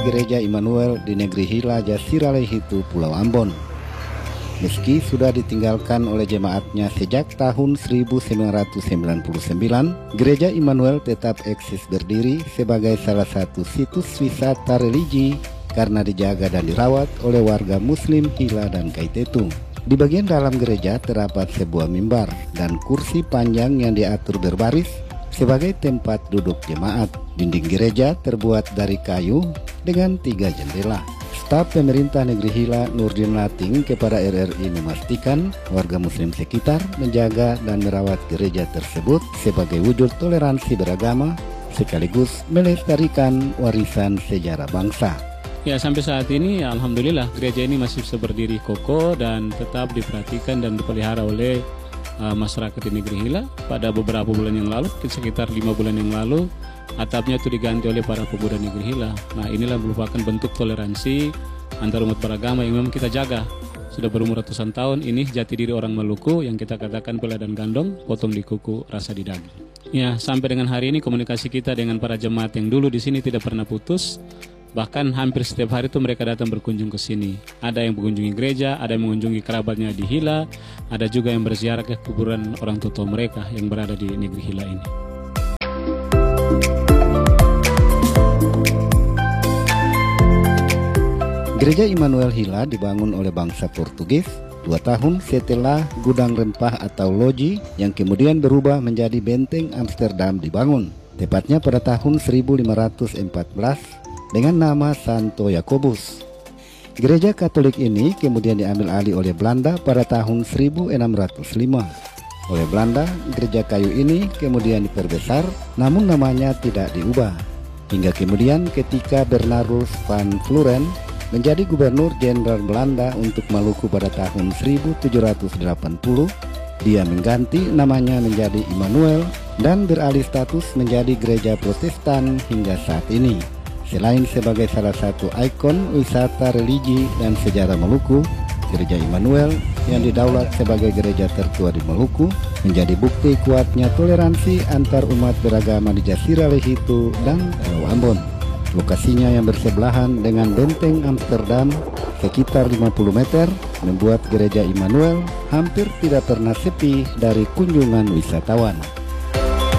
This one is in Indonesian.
Gereja Immanuel di negeri Hila Jasirah Lehitu, Pulau Ambon. Meski sudah ditinggalkan oleh jemaatnya sejak tahun 1999, Gereja Immanuel tetap eksis berdiri sebagai salah satu situs wisata religi karena dijaga dan dirawat oleh warga Muslim Hila dan Kaitetu. Di bagian dalam gereja terdapat sebuah mimbar dan kursi panjang yang diatur berbaris sebagai tempat duduk jemaat. Dinding gereja terbuat dari kayu dengan 3 jendela. Staf pemerintah negeri Hila Nurdin Lating kepada RRI memastikan warga muslim sekitar menjaga dan merawat gereja tersebut sebagai wujud toleransi beragama sekaligus melestarikan warisan sejarah bangsa. Ya, sampai saat ini alhamdulillah gereja ini masih bisa berdiri kokoh dan tetap diperhatikan dan dipelihara oleh masyarakat di negeri Hila. Pada beberapa bulan yang lalu, sekitar 5 bulan yang lalu, atapnya itu diganti oleh para pemuda negeri Hila. Nah, inilah merupakan bentuk toleransi antar umat beragama yang memang kita jaga. Sudah berumur ratusan tahun, ini jati diri orang Maluku yang kita katakan pela dan gandong, potong di kuku, rasa di daging. Ya, sampai dengan hari ini komunikasi kita dengan para jemaat yang dulu di sini tidak pernah putus. Bahkan hampir setiap hari itu mereka datang berkunjung ke sini. Ada yang mengunjungi gereja, ada yang mengunjungi kerabatnya di Hila, ada juga yang berziarah ke kuburan orang tua mereka yang berada di negeri Hila ini. Gereja Immanuel Hila dibangun oleh bangsa Portugis 2 tahun setelah gudang rempah atau loji yang kemudian berubah menjadi benteng Amsterdam dibangun. Tepatnya pada tahun 1514 dengan nama Santo Yakobus. Gereja Katolik ini kemudian diambil alih oleh Belanda pada tahun 1605. Oleh Belanda, gereja kayu ini kemudian diperbesar, namun namanya tidak diubah. Hingga kemudian ketika Bernardus van Floren menjadi gubernur jenderal Belanda untuk Maluku pada tahun 1780, dia mengganti namanya menjadi Immanuel dan beralih status menjadi gereja Protestan hingga saat ini. Selain sebagai salah satu ikon wisata religi dan sejarah Maluku, Gereja Immanuel yang didaulat sebagai gereja tertua di Maluku menjadi bukti kuatnya toleransi antar umat beragama di Jasirah Lehitu dan Pulau Ambon. Lokasinya yang bersebelahan dengan benteng Amsterdam sekitar 50 meter membuat Gereja Immanuel hampir tidak pernah sepi dari kunjungan wisatawan.